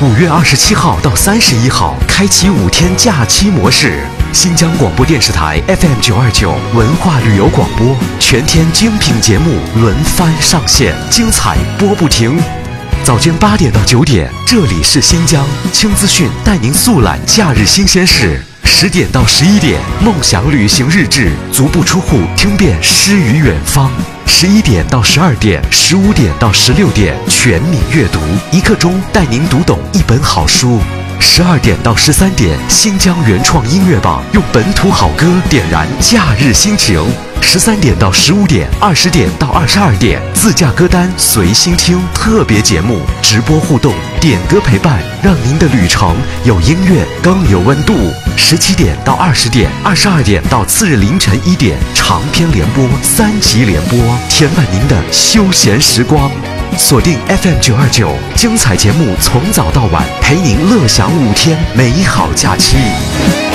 5月27号到31号开启5天假期模式。新疆广播电视台 FM 929文化旅游广播，全天精品节目轮番上线，精彩播不停。早间8点到9点，这里是新疆轻资讯，带您速览假日新鲜事。10点到11点，梦想旅行日志，足不出户听遍诗与远方。11点到12点，15点到16点，全民阅读，1刻钟带您读懂一本好书。12点到13点，新疆原创音乐榜，用本土好歌点燃假日心情。13点到15点，20点到22点，自驾歌单随心听，特别节目直播互动，点歌陪伴，让您的旅程有音乐更有温度。17点到20点，22点到次日凌晨1点，长篇联播3集联播，填满您的休闲时光。锁定 FM 929，精彩节目从早到晚，陪您乐享5天美好假期。